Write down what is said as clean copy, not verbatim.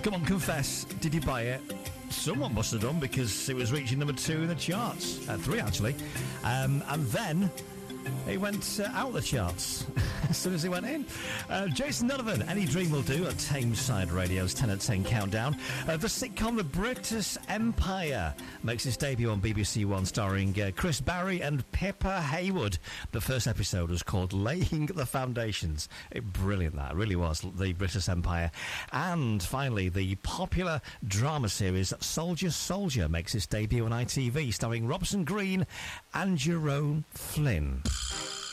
Come on, confess. Did you buy it? Someone must have done, because it was reaching number 2 in the charts. 3, actually. And then it went out the charts as soon as it went in. Jason Donovan, Any Dream Will Do, at Tameside Radio's 10 at 10 countdown. The sitcom The British Empire makes its debut on BBC One, starring Chris Barry and Pippa Haywood. The first episode was called Laying the Foundations. Brilliant, that really was. The British Empire. And finally, the popular drama series Soldier Soldier makes its debut on ITV, starring Robson Green and Jerome Flynn.